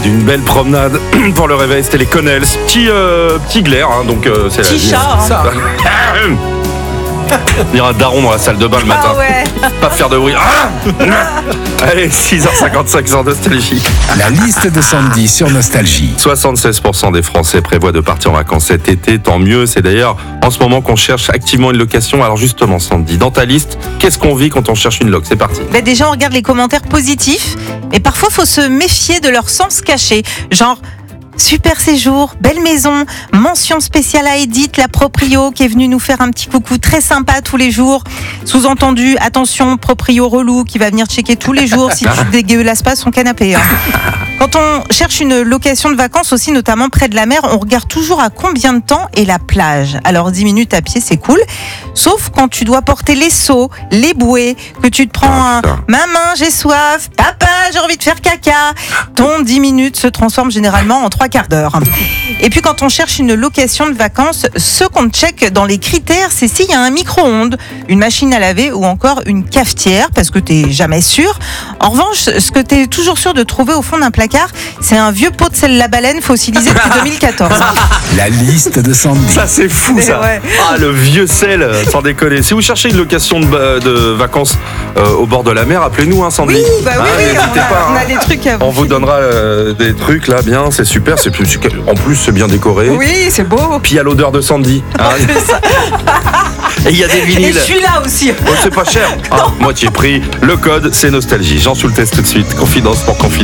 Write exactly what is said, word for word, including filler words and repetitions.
d'une belle promenade pour le réveil. C'était les Connells. Petit, euh, petit glaire, hein, donc euh, c'est Petit la chat. ça. Il y a un daron dans la salle de bain le matin. Ah ouais. Pas faire de bruit. Ah Allez, six heures cinquante-cinq sur Nostalgie. La liste de Sandy sur Nostalgie. soixante-seize pour cent des Français prévoient de partir en vacances cet été, tant mieux. C'est d'ailleurs en ce moment qu'on cherche activement une location. Alors justement, Sandy, dans ta liste, qu'est-ce qu'on vit quand on cherche une loc? C'est parti. Bah déjà, on regarde les commentaires positifs, mais parfois, il faut se méfier de leur sens caché. Genre, super séjour, belle maison, mention spéciale à Edith, la proprio, qui est venue nous faire un petit coucou très sympa tous les jours. Sous-entendu, attention, proprio relou, qui va venir checker tous les jours si tu dégueulasses pas son canapé. Hein. Quand on cherche une location de vacances aussi, notamment près de la mer, on regarde toujours à combien de temps est la plage. Alors dix minutes à pied, c'est cool. Sauf quand tu dois porter les seaux, les bouées, que tu te prends un « Maman, j'ai soif »,« Papa, j'ai envie de faire caca ». Ton dix minutes se transforme généralement en trois quarts d'heure. Et puis quand on cherche une location de vacances, ce qu'on check dans les critères, c'est s'il y a un micro-ondes, une machine à laver ou encore une cafetière, parce que t'es jamais sûr. En revanche, ce que t'es toujours sûr de trouver au fond d'un placard, c'est un vieux pot de sel la baleine fossilisé depuis deux mille quatorze. La liste de Sandy. Ça, c'est fou, Mais ça. ouais. Ah, le vieux sel, sans déconner. Si vous cherchez une location de, de vacances euh, au bord de la mer, appelez-nous, hein, Sandy. Oui, bah oui, Ah, oui, n'hésitez on a, pas, on a hein. des trucs à vous. On vous donnera euh, des trucs là, bien, c'est super. C'est plus, en plus, c'est bien décoré. Oui, c'est beau. Puis il y a l'odeur de Sandy. Hein. Et il y a des Et vinyles. je suis là aussi. Oh, c'est pas cher. Ah, moitié prix. Le code, c'est Nostalgie. Jean sous le test tout de suite. Confidence pour confidence.